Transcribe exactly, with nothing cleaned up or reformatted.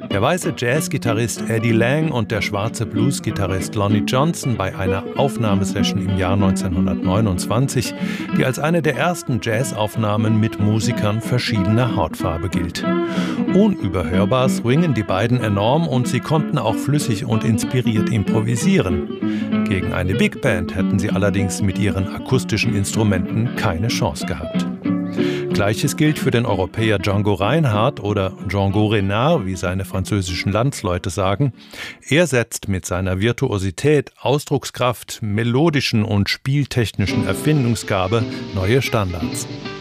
Der weiße Jazzgitarrist Eddie Lang und der schwarze Bluesgitarrist Lonnie Johnson bei einer Aufnahmesession im Jahr neunzehnhundertneunundzwanzig, die als eine der ersten Jazzaufnahmen mit Musikern verschiedener Hautfarbe gilt. Unüberhörbar swingen die beiden enorm und sie konnten auch flüssig und inspiriert improvisieren. Gegen eine Big Band hätten sie allerdings mit ihren akustischen Instrumenten keine Chance gehabt. Gleiches gilt für den Europäer Django Reinhardt oder Django Reinhardt, wie seine französischen Landsleute sagen. Er setzt mit seiner Virtuosität, Ausdruckskraft, melodischen und spieltechnischen Erfindungsgabe neue Standards.